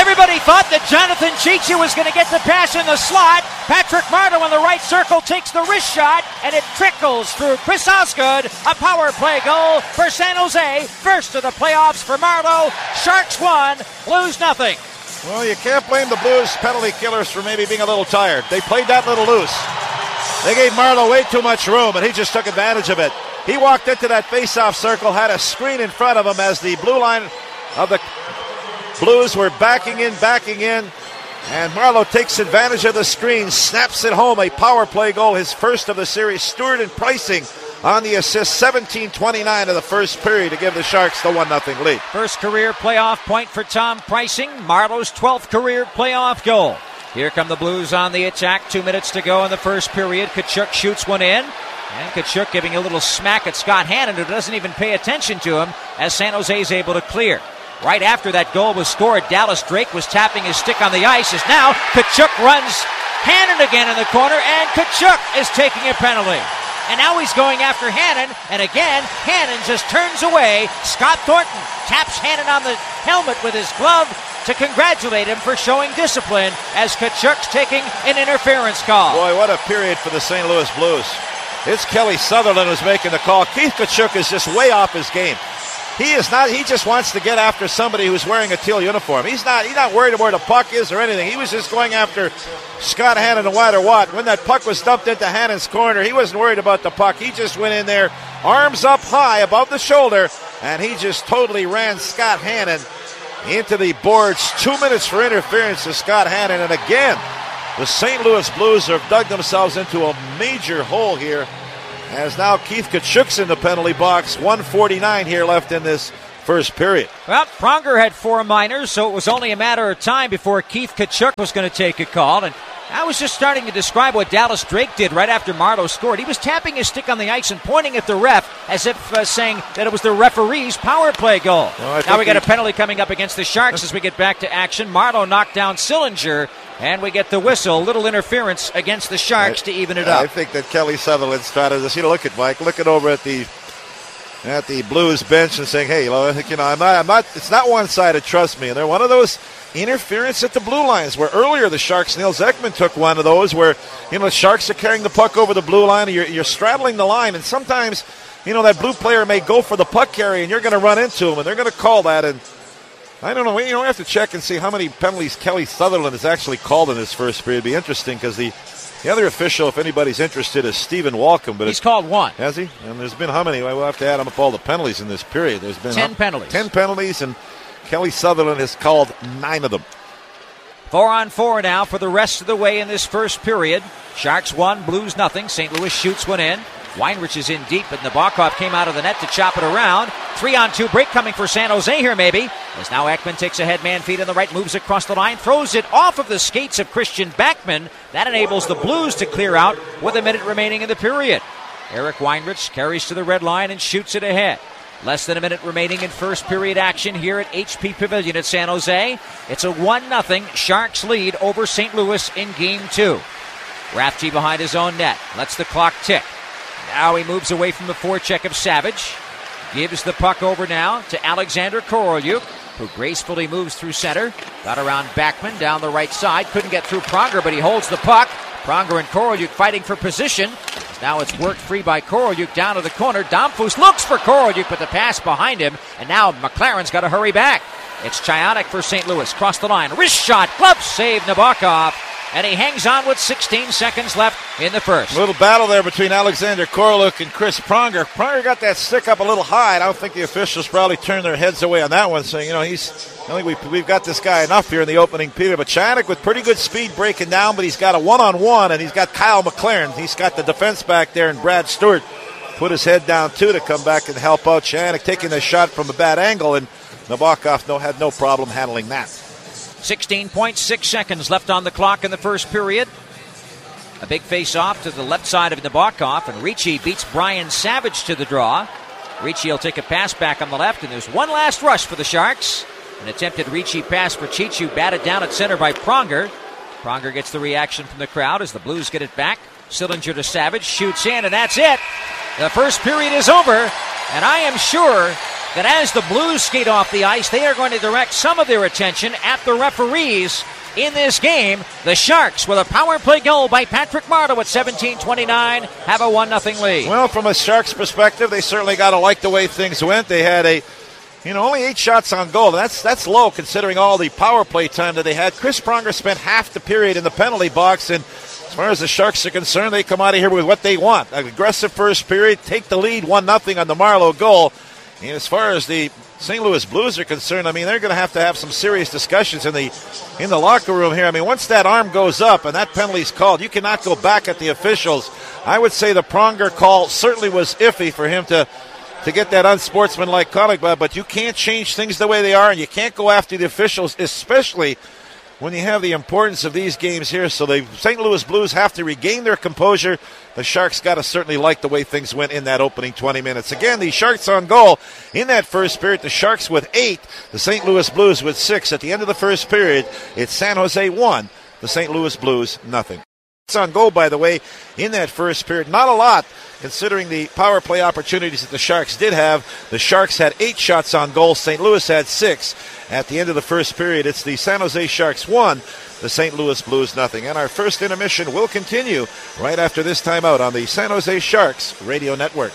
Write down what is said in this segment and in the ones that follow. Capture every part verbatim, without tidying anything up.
Everybody thought that Jonathan Cheechoo was going to get the pass in the slot. Patrick Marleau in the right circle takes the wrist shot, and it trickles through Chris Osgood. A power play goal for San Jose. First of the playoffs for Marleau. Sharks won, Blues nothing. Well, you can't blame the Blues penalty killers for maybe being a little tired. They played that little loose. They gave Marleau way too much room, and he just took advantage of it. He walked into that face-off circle, had a screen in front of him as the blue line of the Blues were backing in, backing in, and Marleau takes advantage of the screen, snaps it home, a power play goal, his first of the series. Stewart and Pricing on the assist, seventeen twenty-nine of the first period to give the Sharks the one nothing lead. First career playoff point for Tom Pricing, Marleau's twelfth career playoff goal. Here come the Blues on the attack, two minutes to go in the first period. Tkachuk shoots one in, and Tkachuk giving a little smack at Scott Hannon, who doesn't even pay attention to him as San Jose is able to clear. Right after that goal was scored, Dallas Drake was tapping his stick on the ice as now Tkachuk runs Hannon again in the corner, and Tkachuk is taking a penalty. And now he's going after Hannon, and again, Hannon just turns away. Scott Thornton taps Hannon on the helmet with his glove to congratulate him for showing discipline as Tkachuk's taking an interference call. Boy, what a period for the Saint Louis Blues. It's Kelly Sutherland who's making the call. Keith Tkachuk is just way off his game. He is not. He just wants to get after somebody who's wearing a teal uniform. He's not. He's not worried about where the puck is or anything. He was just going after Scott Hannon no matter what. When that puck was dumped into Hannon's corner, he wasn't worried about the puck. He just went in there, arms up high above the shoulder, and he just totally ran Scott Hannon into the boards. Two minutes for interference to Scott Hannon, and again, the Saint Louis Blues have dug themselves into a major hole here. As now Keith Tkachuk's in the penalty box. one forty-nine here left in this first period. Well, Pronger had four minors, so it was only a matter of time before Keith Tkachuk was going to take a call. And I was just starting to describe what Dallas Drake did right after Marleau scored. He was tapping his stick on the ice and pointing at the ref as if uh, saying that it was the referee's power play goal. Well, now we got he... a penalty coming up against the Sharks as we get back to action. Marleau knocked down Sillinger, and we get the whistle. Little interference against the Sharks I, to even it up. I think that Kelly Sutherland's trying to just, you know, look at Mike, looking over at the at the Blues bench and saying, hey, you know, I'm not, I'm not, it's not one-sided, trust me. And they're one of those interference at the blue lines where earlier the Sharks, Neil Zekman took one of those where, you know, the Sharks are carrying the puck over the blue line and you're, you're straddling the line, and sometimes, you know, that blue player may go for the puck carry and you're going to run into him, and they're going to call that. And I don't know, you know, we have to check and see how many penalties Kelly Sutherland has actually called in this first period. It'd be interesting because the The other official, if anybody's interested, is Stephen Walcom. But he's called one. Has he? And there's been how many? We'll have to add up all the penalties in this period. There's been ten how, penalties. Ten penalties, and Kelly Sutherland has called nine of them. Four on four now for the rest of the way in this first period. Sharks one, Blues nothing. Saint Louis shoots one in. Weinrich is in deep, but Nabokov came out of the net to chop it around. Three on two break coming for San Jose here, maybe. As now Ekman takes a head man feed on the right, moves across the line, throws it off of the skates of Christian Backman. That enables the Blues to clear out with a minute remaining in the period. Eric Weinrich carries to the red line and shoots it ahead. Less than a minute remaining in first period action here at H P Pavilion at San Jose. It's a one nothing Sharks lead over Saint Louis in game two. Rathje behind his own net, lets the clock tick. Now he moves away from the forecheck of Savage. Gives the puck over now to Alexander Korolyuk, who gracefully moves through center. Got around Backman down the right side. Couldn't get through Pronger, but he holds the puck. Pronger and Korolyuk fighting for position. Now it's worked free by Korolyuk down to the corner. Domfus looks for Korolyuk, but the pass behind him. And now McLaren's got to hurry back. It's Chionik for Saint Louis. Cross the line. Wrist shot. Glove save Nabokov. And he hangs on with sixteen seconds left in the first. A little battle there between Alexander Korolyuk and Chris Pronger. Pronger got that stick up a little high. I don't think the officials probably turned their heads away on that one, saying, you know, he's. I think we've, we've got this guy enough here in the opening period. But Chionik with pretty good speed breaking down, but he's got a one-on-one, and he's got Kyle McLaren. He's got the defense back there, and Brad Stewart put his head down, too, to come back and help out. Chionik taking the shot from a bad angle, and Nabokov no, had no problem handling that. sixteen point six seconds left on the clock in the first period. A big face-off to the left side of Nabokov, and Ricci beats Brian Savage to the draw. Ricci will take a pass back on the left, and there's one last rush for the Sharks. An attempted Ricci pass for Cheechoo, batted down at center by Pronger. Pronger gets the reaction from the crowd as the Blues get it back. Sillinger to Savage, shoots in, and that's it. The first period is over, and I am sure that as the Blues skate off the ice, they are going to direct some of their attention at the referees in this game. The Sharks, with a power play goal by Patrick Marleau at seventeen twenty-nine, have a one nothing lead. Well, from a Sharks perspective, they certainly got to like the way things went. They had a, you know, only eight shots on goal. That's that's low considering all the power play time that they had. Chris Pronger spent half the period in the penalty box, and as far as the Sharks are concerned, they come out of here with what they want. An aggressive first period, take the lead one nothing on the Marleau goal. And as far as the Saint Louis Blues are concerned, I mean, they're going to have to have some serious discussions in the in the locker room here. I mean, once that arm goes up and that penalty's called, you cannot go back at the officials. I would say the Pronger call certainly was iffy for him to, to get that unsportsmanlike conduct, but you can't change things the way they are, and you can't go after the officials, especially when you have the importance of these games here. So the Saint Louis Blues have to regain their composure. The Sharks got to certainly like the way things went in that opening twenty minutes. Again, the Sharks on goal in that first period. The Sharks with eight, the Saint Louis Blues with six. At the end of the first period, it's San Jose one, the Saint Louis Blues nothing. It's on goal, by the way, in that first period. Not a lot, considering the power play opportunities that the Sharks did have. The Sharks had eight shots on goal. Saint Louis had six. At the end of the first period, it's the San Jose Sharks one, the Saint Louis Blues nothing. And our first intermission will continue right after this timeout on the San Jose Sharks Radio Network.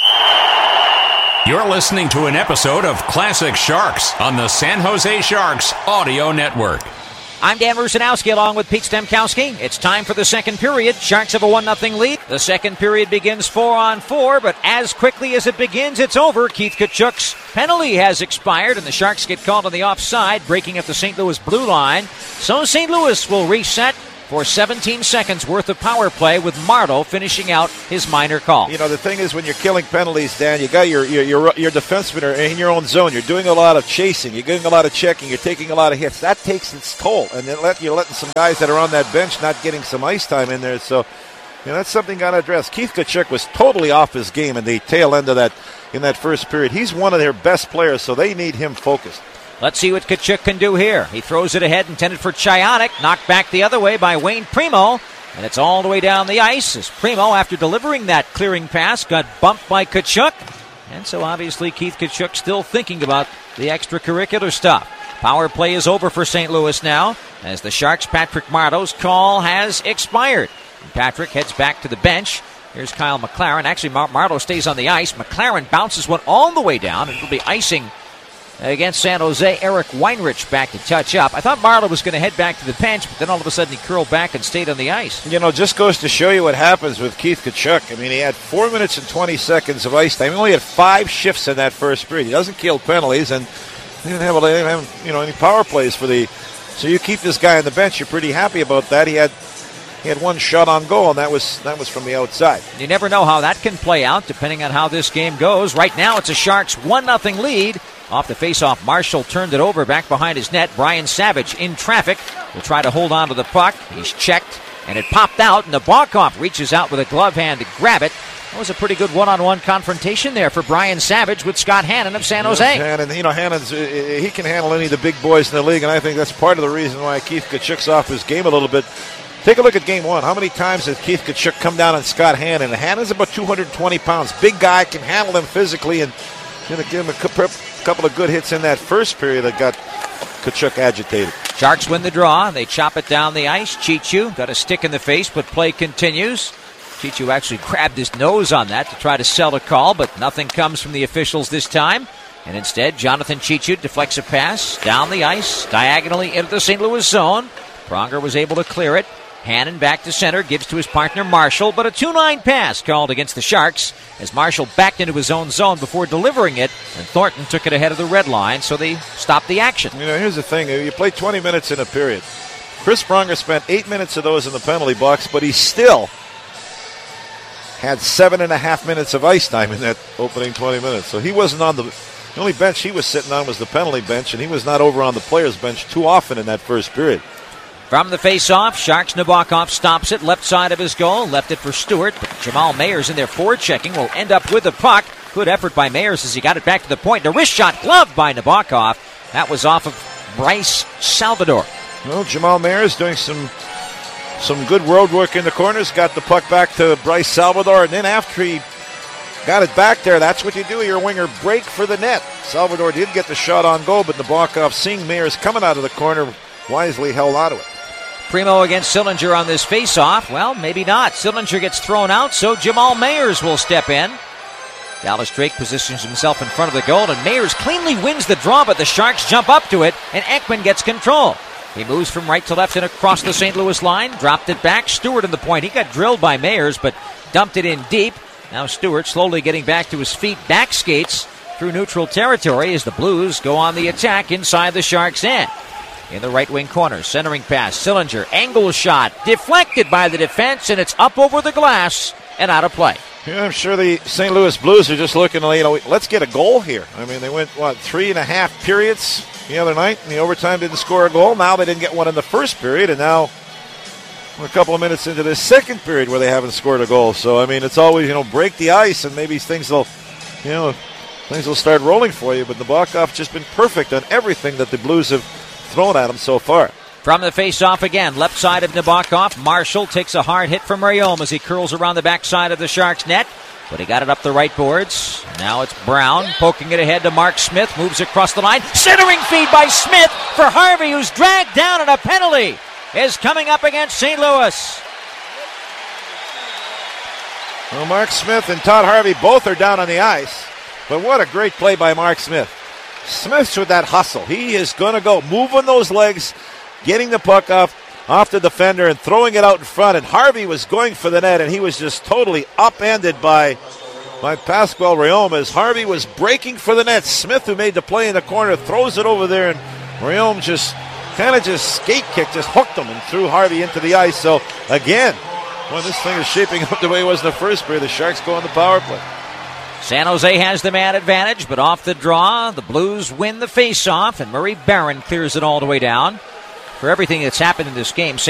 You're listening to an episode of Classic Sharks on the San Jose Sharks Audio Network. I'm Dan Rusanowski along with Pete Stemkowski. It's time for the second period. Sharks have a one nothing lead. The second period begins four on four, but as quickly as it begins, it's over. Keith Tkachuk's penalty has expired, and the Sharks get called on the offside, breaking up the Saint Louis blue line. So Saint Louis will reset for seventeen seconds worth of power play, with Marleau finishing out his minor call. You know, the thing is, when you're killing penalties, Dan, you got your your your, your defensemen are in your own zone. You're doing a lot of chasing. You're doing a lot of checking. You're taking a lot of hits. That takes its toll. And then let, you're letting some guys that are on that bench not getting some ice time in there. So, you know, that's something got to address. Keith Tkachuk was totally off his game in the tail end of that, in that first period. He's one of their best players, so they need him focused. Let's see what Tkachuk can do here. He throws it ahead, intended for Chionik, knocked back the other way by Wayne Primo, and it's all the way down the ice as Primo, after delivering that clearing pass, got bumped by Tkachuk. And so obviously Keith Tkachuk still thinking about the extracurricular stuff. Power play is over for Saint Louis now, as the Sharks' Patrick Marleau's call has expired. And Patrick heads back to the bench. Here's Kyle McLaren. Actually, Mar- Marleau stays on the ice. McLaren bounces one all the way down, and it'll be icing against San Jose. Eric Weinrich back to touch up. I thought Marleau was going to head back to the bench, but then all of a sudden he curled back and stayed on the ice. You know, just goes to show you what happens with Keith Tkachuk. I mean, he had four minutes and twenty seconds of ice time. He only had five shifts in that first period. He doesn't kill penalties, and they didn't have, they didn't have you know, any power plays for the... So you keep this guy on the bench, you're pretty happy about that. He had he had one shot on goal, and that was that was from the outside. You never know how that can play out, depending on how this game goes. Right now, it's a Sharks one nothing lead. Off the faceoff, Marshall turned it over back behind his net. Brian Savage in traffic will try to hold on to the puck. He's checked, and it popped out, and Nabokov reaches out with a glove hand to grab it. That was a pretty good one-on-one confrontation there for Brian Savage with Scott Hannon of San Jose. Hannon, you know, Hannon's, he can handle any of the big boys in the league, and I think that's part of the reason why Keith Tkachuk's off his game a little bit. Take a look at game one. How many times did Keith Tkachuk come down on Scott Hannon? And Hannon's about two hundred twenty pounds. Big guy, can handle him physically, and going to give him a couple of good hits in that first period that got Tkachuk agitated. Sharks win the draw. They chop it down the ice. Chichu got a stick in the face, but play continues. Chichu actually grabbed his nose on that to try to sell a call, but nothing comes from the officials this time. And instead, Jonathan Chichu deflects a pass down the ice, diagonally into the Saint Louis zone. Pronger was able to clear it. Hannon back to center, gives to his partner Marshall, but a two line pass called against the Sharks as Marshall backed into his own zone before delivering it, and Thornton took it ahead of the red line, so they stopped the action. You know, here's the thing. You play twenty minutes in a period. Chris Pronger spent eight minutes of those in the penalty box, but he still had seven and a half minutes of ice time in that opening twenty minutes. So he wasn't on the, the only bench he was sitting on was the penalty bench, and he was not over on the players' bench too often in that first period. From the face-off, Sharks Nabokov stops it, left side of his goal, left it for Stewart, but Jamal Mayers in there forechecking will end up with the puck. Good effort by Mayers as he got it back to the point. The wrist shot gloved by Nabokov. That was off of Bryce Salvador. Well, Jamal Mayers doing some some good road work in the corners, got the puck back to Bryce Salvador, and then after he got it back there. That's what you do. Your winger break for the net. Salvador did get the shot on goal, but Nabokov, seeing Mayers coming out of the corner, wisely held onto it. Primo against Sillinger on this face-off. Well, maybe not. Sillinger gets thrown out, so Jamal Mayers will step in. Dallas Drake positions himself in front of the goal, and Mayers cleanly wins the draw, but the Sharks jump up to it, and Ekman gets control. He moves from right to left and across the Saint Louis line, dropped it back. Stewart in the point. He got drilled by Mayers, but dumped it in deep. Now Stewart slowly getting back to his feet, back skates through neutral territory as the Blues go on the attack inside the Sharks' end. In the right wing corner, centering pass, Sillinger, angle shot, deflected by the defense, and it's up over the glass and out of play. Yeah, I'm sure the Saint Louis Blues are just looking, you know, let's get a goal here. I mean, they went, what, three and a half periods the other night, and the overtime didn't score a goal. Now they didn't get one in the first period, and now we're a couple of minutes into the second period where they haven't scored a goal. So, I mean, it's always, you know, break the ice, and maybe things will, you know, things will start rolling for you. But Nabokov's just been perfect on everything that the Blues have thrown at him so far. From the face-off again, left side of Nabokov. Marshall takes a hard hit from Rayom as he curls around the backside of the Sharks' net. But he got it up the right boards. Now it's Brown poking it ahead to Mark Smith. Moves across the line. Centering feed by Smith for Harvey, who's dragged down, and a penalty is coming up against Saint Louis. Well, Mark Smith and Todd Harvey both are down on the ice. But what a great play by Mark Smith. Smith's with that hustle. He is going to go moving those legs, getting the puck off, off the defender and throwing it out in front. And Harvey was going for the net, and he was just totally upended by, by Pascual Rayom as Harvey was breaking for the net. Smith, who made the play in the corner, throws it over there, and Rayom just kind of just skate kicked, just hooked him and threw Harvey into the ice. So, again, well, this thing is shaping up the way it was in the first period. The Sharks go on the power play. San Jose has the man advantage, but off the draw, the Blues win the face-off, and Murray Barron clears it all the way down. For everything that's happened in this game,